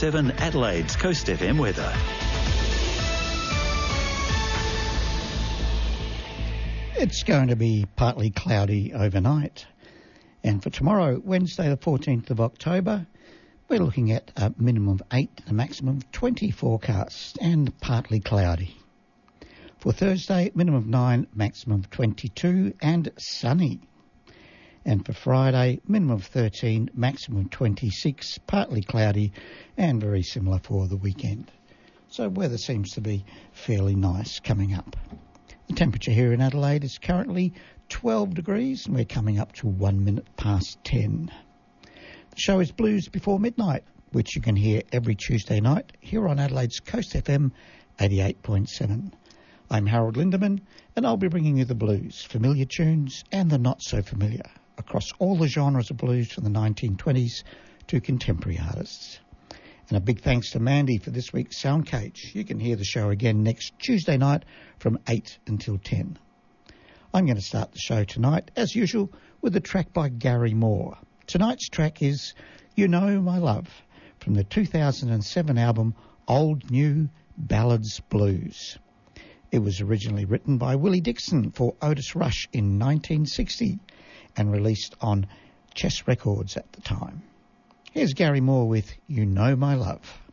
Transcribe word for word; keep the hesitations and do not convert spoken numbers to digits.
seven Adelaide's Coast F M weather. It's going to be partly cloudy overnight. And for tomorrow, Wednesday the fourteenth of October, we're looking at a minimum of eight and a maximum of twenty forecast and partly cloudy. For Thursday, minimum of nine, maximum of twenty-two and sunny. And for Friday, minimum of thirteen, maximum of twenty-six, partly cloudy and very similar for the weekend. So weather seems to be fairly nice coming up. The temperature here in Adelaide is currently twelve degrees and we're coming up to one minute past ten. The show is Blues Before Midnight, which you can hear every Tuesday night here on Adelaide's Coast F M eighty-eight point seven. I'm Harold Lindemann and I'll be bringing you the blues, familiar tunes and the not so familiar, across all the genres of blues from the nineteen twenties to contemporary artists. And a big thanks to Mandy for this week's Sound Cage. You can hear the show again next Tuesday night from eight until ten. I'm going to start the show tonight, as usual, with a track by Gary Moore. Tonight's track is You Know My Love, from the two thousand seven album Old New Ballads Blues. It was originally written by Willie Dixon for Otis Rush in nineteen sixty and released on Chess Records at the time. Here's Gary Moore with You Know My Love.